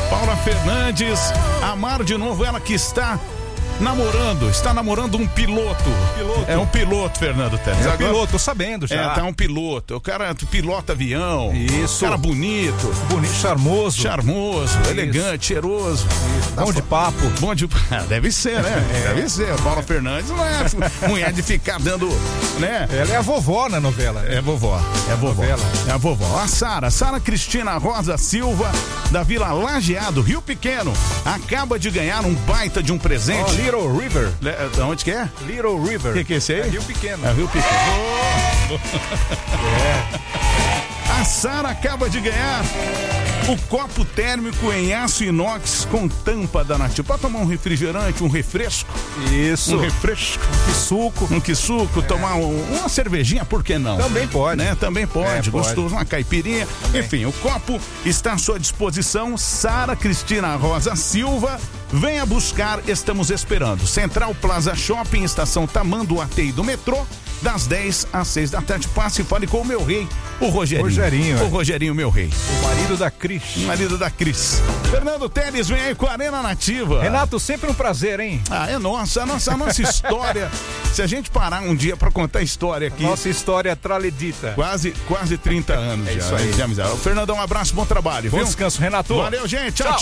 Paula Fernandes, amar de novo, ela que está namorando um piloto. É um piloto, Fernando Teles. É um piloto, tô sabendo já. Tá um piloto. O cara pilota avião. Isso. Cara bonito. Charmoso. Isso. Elegante, cheiroso. Isso. Bom de papo. Deve ser, né? Deve ser. Paula Fernandes não é mulher de ficar dando, né? Ela é a vovó na novela. É vovó. É a vovó. A Sara Cristina Rosa Silva, da Vila Lajeado, Rio Pequeno, acaba de ganhar um baita de um presente. Little River. Onde que é? Little River. O que é esse aí? É Rio Pequeno. É Rio Pequeno. A Sara acaba de ganhar o copo térmico em aço inox com tampa da Nativa. Pode tomar um refrigerante, um refresco? Isso. Um refresco. Um quisuco, tomar uma cervejinha, por que não? Também pode. Né? Também pode. Pode. Gostoso, uma caipirinha. Também. Enfim, o copo está à sua disposição. Sara Cristina Rosa Silva, venha buscar, estamos esperando. Central Plaza Shopping, Estação Tamanduateí do metrô, das 10 às 6 da tarde. Passe e fale com o meu rei, o Rogerinho. O Rogerinho, meu rei. O marido da Cris. Fernando Teles, vem aí com a Arena Nativa. Renato, sempre um prazer, hein? É nossa, a nossa história. Se a gente parar um dia pra contar a história aqui. Nossa história traledita. Quase 30 anos já. Isso aí. Fernandão, um abraço, bom trabalho. Bom viu? descanso, Renato. Valeu, gente. Tchau.